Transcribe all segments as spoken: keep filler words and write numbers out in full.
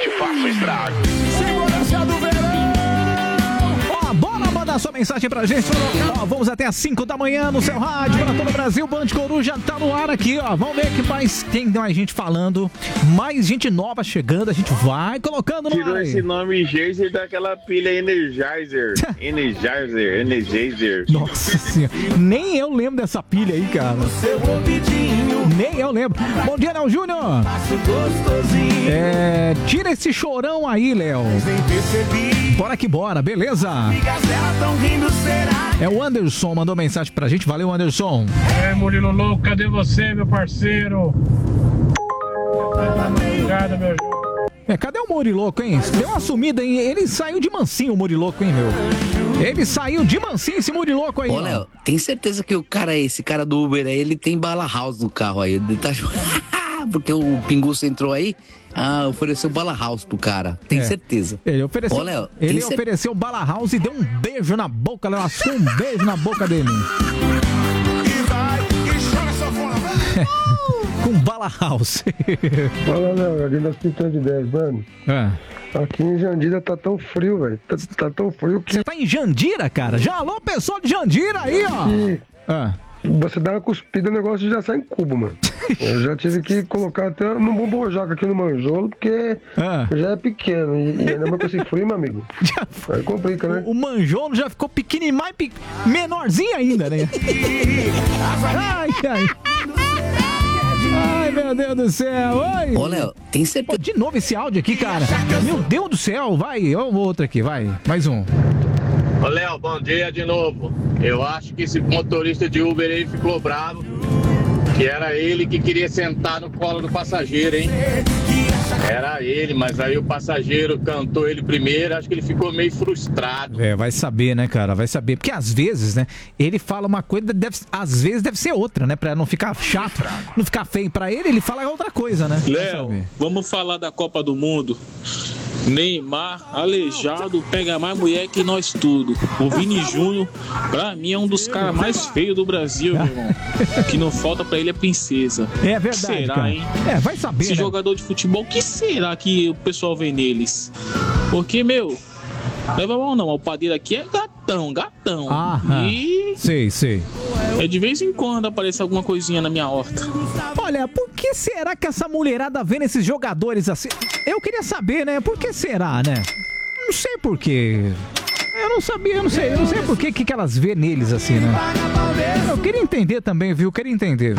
te faço estrago. Segurança do verão. Ó, bora mandar sua mensagem pra gente. Ó, vamos até às cinco da manhã no seu rádio, para todo o Brasil. Band Coruja tá no ar aqui, ó. Vamos ver que mais tem mais gente falando, mais gente nova chegando. A gente vai colocando no Tirou ar aí. esse nome Geyser daquela pilha Energizer. Energizer, Energizer. Nossa senhora, nem eu lembro dessa pilha aí, cara. Nem eu lembro. Bom dia, Léo Júnior. É, tira esse chorão aí, Léo. Bora que bora, beleza? É o Anderson, mandou mensagem pra gente. Valeu, Anderson. É, Murilo Louco, cadê você, meu parceiro? Obrigado, meu. É, cadê o Muriloco, hein? Deu uma sumida, hein? Ele saiu de mansinho, o Muriloco, hein, meu? Ele saiu de mansinho, esse Muriloco aí. Ô, Léo, tem certeza que o cara, esse cara do Uber aí, ele tem bala house no carro aí? Ele tá... Porque o Pinguço entrou aí, ah, ofereceu bala house pro cara. Tem É. certeza. Ele ofereceu, Ô, Léo, ele tem cer- ofereceu bala house e deu um beijo na boca, Léo. Lascou um beijo na boca dele. Com bala house. Fala, Léo, ali na Cinta de dez, mano. É. Aqui em Jandira tá tão frio, velho. Tá, tá tão frio que... Você tá em Jandira, cara? Já alô, pessoal de Jandira aí, ó. que Ah. você dá uma cuspida, o negócio já sai em cubo, mano. Eu já tive que colocar até no bombojaca aqui no manjolo, porque Ah. já é pequeno. E, e ainda mais com esse frio, meu amigo. Aí complica, né? O, o manjolo já ficou pequenininho, mais pe... menorzinho ainda, né? Ai, ai. Ai, meu Deus do céu. Oi. Ô, Léo, tem certeza... Pô, de novo esse áudio aqui, cara. Meu Deus do céu. Vai, ó, outro aqui, vai. Mais um. Ô, Léo, bom dia de novo. Eu acho que esse motorista de Uber aí ficou bravo, que era ele que queria sentar no colo do passageiro, hein? Era ele, mas aí o passageiro cantou ele primeiro, acho que ele ficou meio frustrado. É, vai saber, né, cara? Vai saber. Porque às vezes, né, ele fala uma coisa, deve, às vezes deve ser outra, né? Pra não ficar chato, não ficar feio pra ele, ele fala outra coisa, né? Vai Léo, saber. vamos falar da Copa do Mundo. Neymar, aleijado, pega mais mulher que nós tudo. O Vini Júnior, pra mim, é um dos caras mais feios do Brasil, meu irmão. O que não falta pra ele é princesa. É verdade, será, cara. hein? É, vai saber, Esse né? jogador de futebol, o que será que o pessoal vê neles? Porque, meu, leva mal não, o padeiro aqui é gatão, gatão. Aham. E Sei, sei. é de vez em quando aparece alguma coisinha na minha horta. Olha, por que será que essa mulherada vê nesses jogadores assim? Eu queria saber, né? Por que será, né? Não sei por quê. Eu não sabia, eu não sei. Eu não sei por que, que que elas vê neles assim, né? Eu queria entender também, viu? Eu queria entender.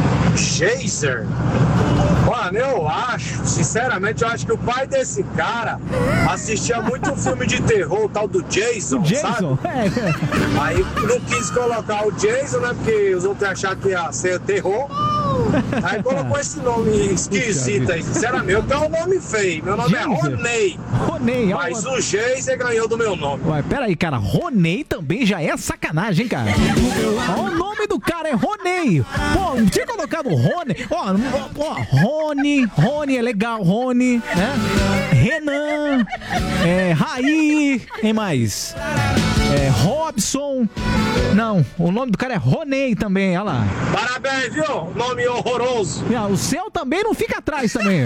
Geyser? Mano, eu acho, sinceramente, eu acho que o pai desse cara assistia muito um filme de terror, o tal do Jason, Jason? sabe? É. Aí não quis colocar o Jason, né? Porque os outros acharam que ia ser terror. Aí colocou esse nome esquisito aí. Sinceramente, eu tenho um nome feio. Meu nome Geyser? é Ronei. Ronei, ó. Mas o Geyser ganhou do meu nome. Ué, peraí, cara, Ronei também já é sacanagem, hein, cara? Ó, o nome do cara é Ronei. Pô, não tinha colocado Rony. Ó, ó, Rony, Rony é legal, Rony, né? Renan, é, Raí, quem mais? É, Robson. Não, o nome do cara é Ronei também, olha lá. Parabéns, viu? Nome horroroso. Ah, o seu também não fica atrás também.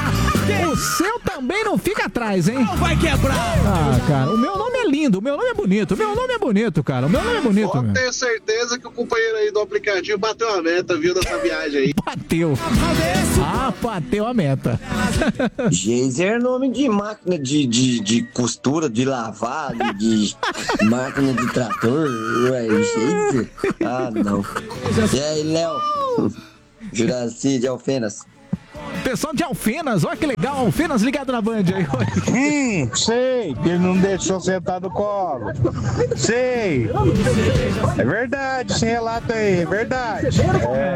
O seu também não fica atrás, hein? Não vai quebrar. Ah, cara, o meu nome é lindo, o meu nome é bonito, o meu nome é bonito, cara. O meu nome é bonito, Pode meu. ter certeza que o companheiro aí do aplicativo bateu a meta, viu, dessa viagem aí. Bateu. Ah, bateu a meta. Geyser é nome de máquina de, de, de costura, de lavar, de, de máquina de trator. Ué, Geyser? Ah, não. E aí, Léo? Juraci de Alfenas. Pessoal de Alfenas, olha que legal, Alfenas ligado na Band aí. Hum, sei, que ele não deixou sentar no colo. Sei. É verdade, esse relato aí, é verdade. É.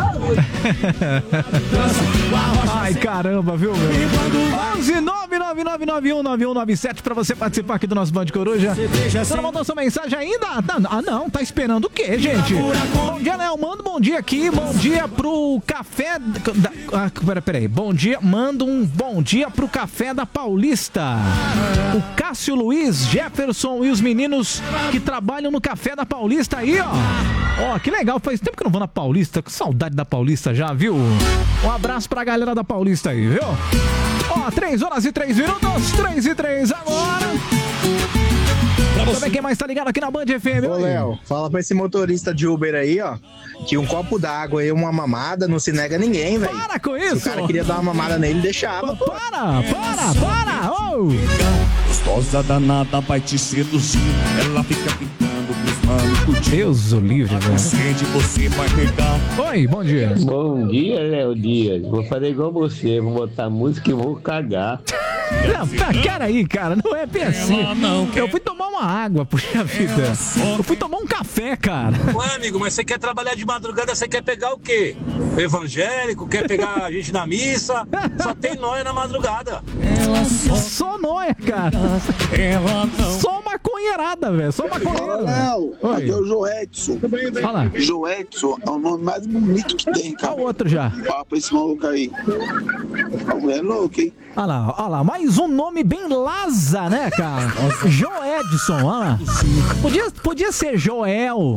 Ai, caramba, viu, meu? onze nove nove nove nove um nove um nove sete pra você participar aqui do nosso Band Coruja. Você não mandou sua mensagem ainda? Ah, não, tá esperando o quê, gente? Bom dia, Léo, manda um bom dia aqui, bom dia pro café... Da... Ah, pera, pera. peraí. Bom dia, manda um bom dia pro Café da Paulista. O Cássio Luiz, Jefferson e os meninos que trabalham no Café da Paulista aí, ó. Ó, que legal, faz tempo que eu não vou na Paulista, com saudade da Paulista já, viu? Um abraço pra galera da Paulista aí, viu? Ó, três horas e três minutos, três e três agora. Sabe quem mais tá ligado aqui na Band F M? Ô, Léo, fala pra esse motorista de Uber aí, ó, que um copo d'água e uma mamada não se nega a ninguém, velho. Para com isso! Se o cara queria dar uma mamada nele, deixava. Para, para, para! Oh. Gostosa danada vai te seduzir, ela fica pintando pros manos curtir. Deus o livre, velho. Sede você vai pegar. Oi, bom dia. Bom dia, Léo Dias. Vou fazer igual você, vou botar música e vou cagar. Não, tá, cara aí, cara, não é bem assim. Eu fui tomar uma água, puxa vida. Eu fui tomar um café, cara. Ué, amigo, mas você quer trabalhar de madrugada, você quer pegar o quê? O evangélico, quer pegar a gente na missa? Só tem nóia na madrugada. Só nóia, cara. Só maconheirada, velho. Só maconheira. Léo, aqui é o Joedson. Fala lá. Joedson é o nome mais bonito que tem, cara. Olha o outro já. Fala pra esse maluco aí. A mulher é louca, hein? Olha lá, olha lá, mais um nome bem Laza, né, cara? Joedson, olha lá. Podia, podia ser Joel.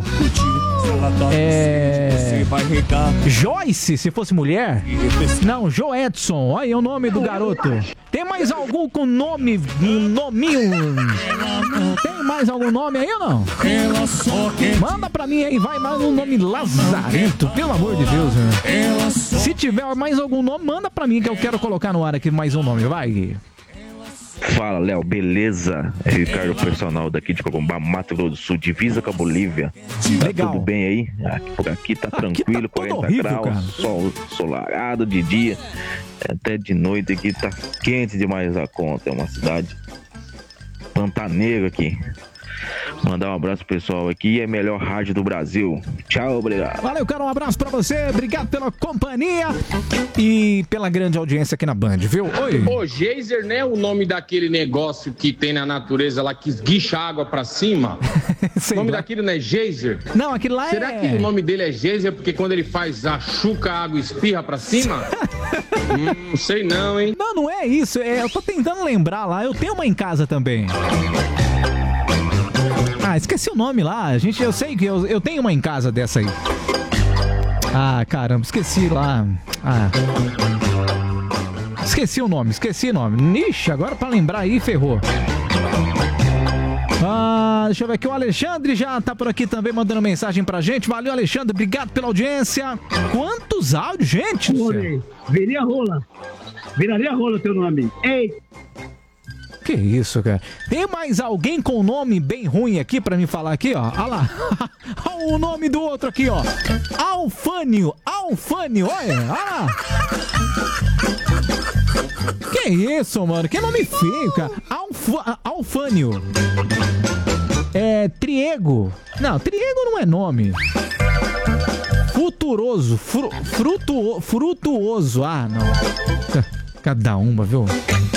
É... Joyce, se fosse mulher. Não, Joedson, olha aí o nome do garoto. Tem mais algum com nome, um nominho? Tem mais algum nome aí ou não? Manda pra mim aí, vai mais um nome Lazarento, pelo amor de Deus, né? Se tiver mais algum nome, manda pra mim que eu quero colocar no ar aqui mais um nome, vai. Fala, Léo, beleza? É Ricardo, personal daqui de Corumbá, Mato Grosso do Sul, divisa com a Bolívia. Legal. Tá tudo bem aí? Aqui, por aqui tá tranquilo, aqui tá quarenta horrível, graus, cara. sol solarado de dia, até de noite aqui tá quente demais a conta. É uma cidade pantaneira aqui. Mandar um abraço pro pessoal aqui, é a melhor rádio do Brasil. Tchau, obrigado. Valeu, cara, um abraço pra você, obrigado pela companhia e pela grande audiência aqui na Band, viu? Oi. Ô, geyser, né? O nome daquele negócio que tem na natureza lá que esguicha água pra cima? O nome lá. daquele não é geyser? Não, aquilo lá Será é... que o nome dele é geyser porque quando ele faz a chuca, a água espirra pra cima? hum, não sei não, hein? Não, não é isso, é, eu tô tentando lembrar lá, eu tenho uma em casa também. Ah, esqueci o nome lá, gente, eu sei que eu, eu tenho uma em casa dessa aí. Ah, caramba, esqueci lá. Ah. Esqueci o nome, esqueci o nome. Ixi, agora pra lembrar aí, ferrou. Ah, deixa eu ver aqui, o Alexandre já tá por aqui também mandando mensagem pra gente. Valeu, Alexandre, obrigado pela audiência. Quantos áudios, gente? Viria rola. Viraria rola o teu nome. Ei! Que isso, cara? Tem mais alguém com nome bem ruim aqui pra me falar aqui, ó? Olha lá. Olha o nome do outro aqui, ó. Alfânio. Alfânio, olha. Olha lá. Que isso, mano? Que nome feio, cara. Alfa, Alfânio. É, Triego. Não, Triego não é nome. Futuroso. Fru, frutuo, frutuoso. Ah, não. Cada uma, viu?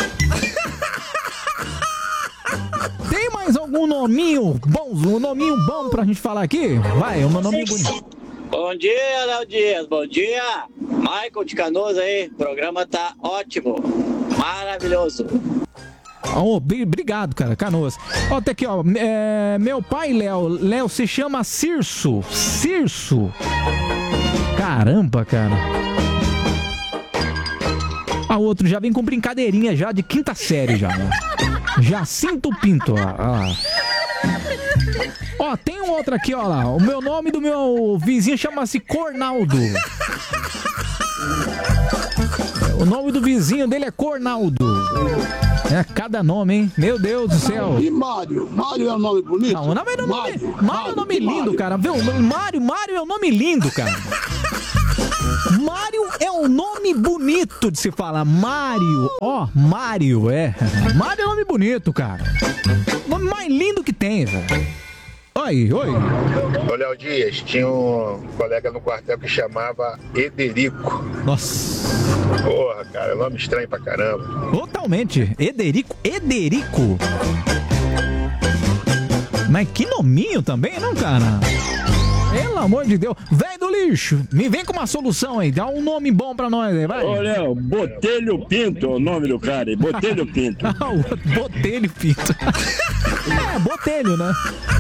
Tem mais algum nominho bom, um nominho bom pra gente falar aqui? Vai, um nome bonito. Bom dia, Léo Dias, bom dia. Michael de Canoas aí, o programa tá ótimo, maravilhoso. Oh, obrigado, cara, Canoas. Ó, tá aqui, ó, é, meu pai, Léo, Léo se chama Cirso, Cirso. Caramba, cara. A outro já vem com brincadeirinha já de quinta série já, né? Jacinto Pinto, ó, ó. Ó, tem um outro aqui, ó lá. O meu nome do meu vizinho chama-se Cornaldo. O nome do vizinho dele é Cornaldo. É, cada nome, hein? Meu Deus do céu. E Mário? Mário é um nome bonito? Não, não é nome, Mário, Mário é um nome lindo, Mário? Cara. Viu? Mário, Mário é um nome lindo, cara. Mário é um nome bonito de se falar. Mário, ó, Mário, é. Mário é um nome bonito, cara. O nome mais lindo que tem, velho. Oi, oi. Ô, Léo Dias, tinha um colega no quartel que chamava Ederico. Nossa. Porra, cara, nome estranho pra caramba. Totalmente. Ederico, Ederico. Mas que nominho também, não, cara? Pelo amor de Deus. Velho do bicho, me vem com uma solução aí, dá um nome bom pra nós aí, vai. Ô, Léo, Botelho Pinto é o nome do cara aí, Botelho Pinto. Ah, o Botelho Pinto. É, Botelho, né?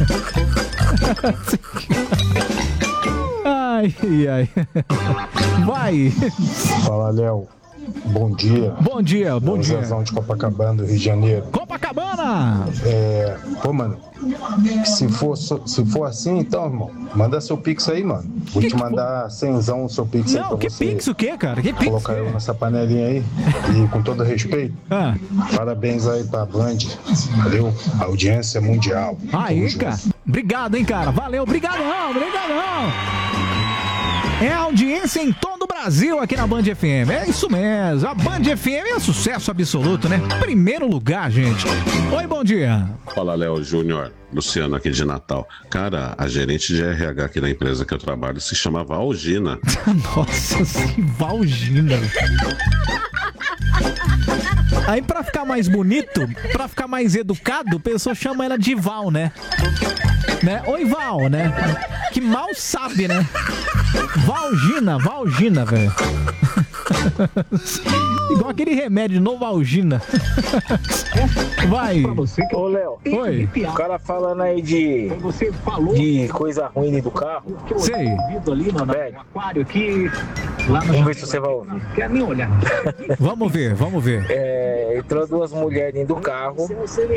Ai, ai. Vai. Fala, Léo. Bom dia. Bom dia, bom dia. Zezão de Copacabana, do Rio de Janeiro. Copacabana! É, pô, mano, se for, se for assim, então, irmão, manda seu pix aí, mano. Vou que te mandar cenzão o seu pix Não, aí pra que você. pix o quê, cara? Que pix? Colocar eu nessa panelinha aí. E com todo respeito, ah. parabéns aí pra Band. Valeu? Audiência mundial. Aí, cara. Obrigado, hein, cara. Valeu, obrigadão, obrigadão. É a audiência em todo o Brasil aqui na Band F M. É isso mesmo. A Band F M é sucesso absoluto, né? Primeiro lugar, gente. Oi, bom dia. Fala, Léo Júnior. Luciano aqui de Natal. Cara, a gerente de R H aqui na empresa que eu trabalho se chama Valgina. Nossa, que Valgina. Aí pra ficar mais bonito, pra ficar mais educado, o pessoal chama ela de Val, né? né? Oi, Val, né? Que mal sabe, né? Valgina, Valgina, velho. Igual aquele remédio, Novalgina. Vai. Ô, Léo. Oi. O cara falando aí de, de coisa ruim do carro. Sei. Velho, vamos ver se você vai ouvir. Quer nem olhar. Vamos ver, vamos ver. É, entrou duas mulheres dentro do carro.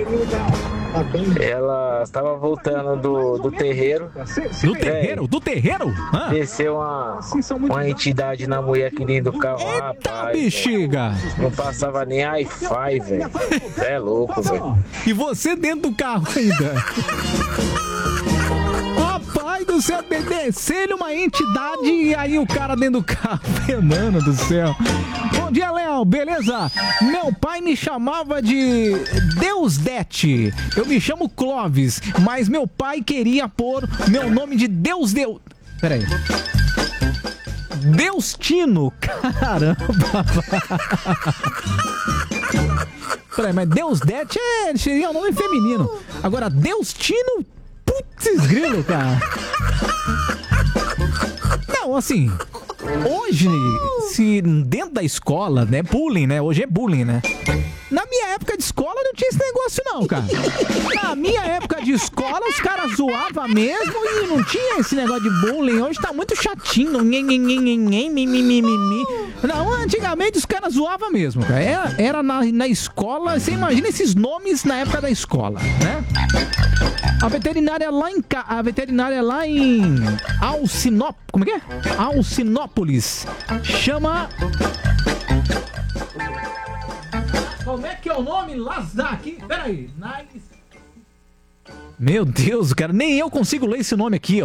Ela estava voltando do, do terreiro. Do terreiro? Do terreiro? Ah. Desceu uma, uma entidade na mulher aqui dentro do carro. Rapaz, bexiga! Não passava nem Wi-Fi, velho. É louco, velho. E você dentro do carro ainda. Rapaz do céu, descer uma entidade e aí o cara dentro do carro. Mano do céu. Bom dia, Léo, beleza? Meu pai me chamava de Deusdete. Eu me chamo Clóvis, mas meu pai queria pôr meu nome de Deus Deus. Peraí. Deustino, caramba. Peraí, mas Deusdete é, seria um nome feminino. Agora, Deustino, putz grilo, cara. Não, assim, hoje, se dentro da escola, né, bullying, né, hoje é bullying, né. Na minha época de escola não tinha esse negócio não, cara. Na minha época de escola os caras zoavam mesmo e não tinha esse negócio de bullying. Hoje tá muito chatinho. Não, antigamente os caras zoavam mesmo, cara. Era, era na, na escola, você imagina esses nomes na época da escola, né? A veterinária lá em... A veterinária lá em... Alcinó... Como é que é? Alcinópolis. Chama... Como é que é o nome? Lazar aqui? Peraí. Nice. Meu Deus, cara. Nem eu consigo ler esse nome aqui, ó.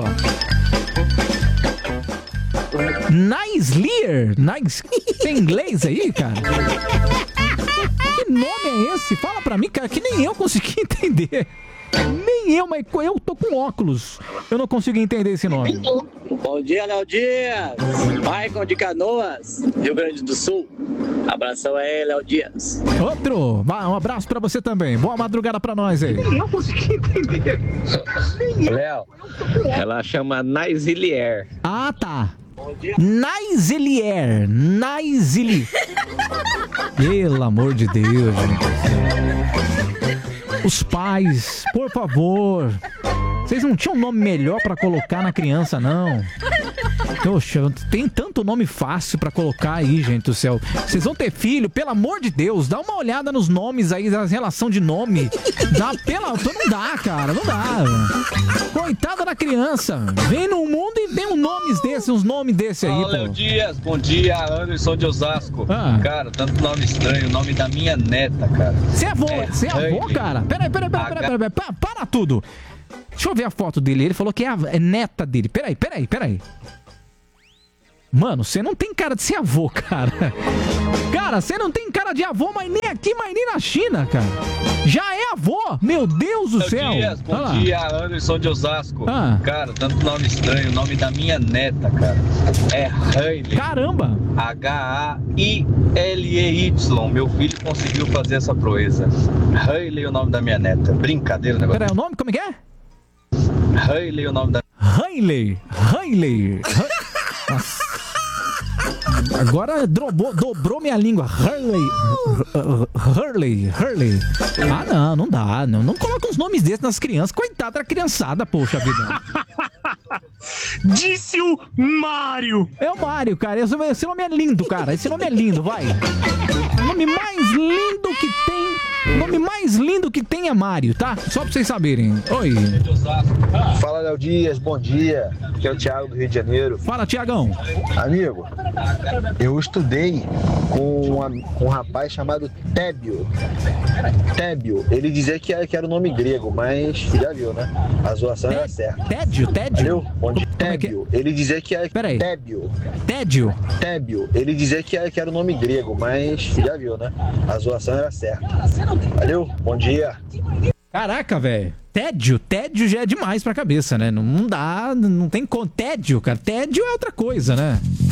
Nice Nice. Tem inglês aí, cara? Que nome é esse? Fala pra mim, cara, que nem eu consegui entender. Nem eu, mas eu tô com óculos. Eu não consigo entender esse nome. Bom dia, Léo Dias. Michael de Canoas, Rio Grande do Sul. Abração aí, Léo Dias. Outro. Um abraço pra você também. Boa madrugada pra nós aí. Eu não consegui entender. Léo, ela chama Naisilier. Ah, tá. Naisilier. Naisili. Pelo amor de Deus, gente. Os pais, por favor. Vocês não tinham um nome melhor pra colocar na criança, não? Poxa, tem tanto nome fácil pra colocar aí, gente do céu. Vocês vão ter filho, pelo amor de Deus, dá uma olhada nos nomes aí, na relação de nome. Dá, pela, não dá, cara, não dá. Coitada da criança. Vem no mundo e vem uns nomes desses, uns nomes desses aí, Olá, Léo Dias, bom dia, Anderson de Osasco. Ah. Cara, tanto nome estranho, o nome da minha neta, cara. Você é avô, você é, é avô, cara? Peraí, peraí, peraí, peraí, peraí, peraí, para, para tudo. Deixa eu ver a foto dele, ele falou que é a é neta dele. Peraí, peraí, peraí. Mano, você não tem cara de ser avô, cara. Cara, você não tem cara de avô, mas nem aqui, mas nem na China, cara. Já é avô? Meu Deus do Léo céu. Dias, bom Olha dia, lá. Anderson de Osasco. Ah. Cara, tanto nome estranho, o nome da minha neta, cara. É Hailey. Caramba. H A I L E Y. Meu filho conseguiu fazer essa proeza. Hailey é o nome da minha neta. Brincadeira o negócio. Peraí, o nome como é que é? Hailey é o nome da... Hailey. Hailey. Nossa. Agora dobrou, dobrou minha língua. Hurley. Hurley. Hurley. Ah, não, não dá. Não, não coloca uns nomes desses nas crianças. Coitada da criançada, poxa vida. Disse o Mário. É o Mário, cara. Esse, esse nome é lindo, cara. Esse nome é lindo, vai. O nome mais lindo que tem. O nome mais lindo que tem é Mário, tá? Só pra vocês saberem. Oi. Fala, Léo Dias. Bom dia. Aqui é o Thiago do Rio de Janeiro. Fala, Thiagão. Amigo, eu estudei com, uma, com um rapaz chamado Tébio. Tébio. Ele dizia que era, que era o nome grego, mas já viu, né? A zoação era certa. Tédio? Tédio? Valeu? Onde? Tébio. Ele dizia que era... Peraí. Tébio. Tédio? Tébio. Ele dizia que era, que era o nome grego, mas já viu, né? A zoação era certa. Valeu? Bom dia. Caraca, velho. Tédio, tédio já é demais pra cabeça, né? Não, não dá, não tem como. Tédio, cara. Tédio é outra coisa, né?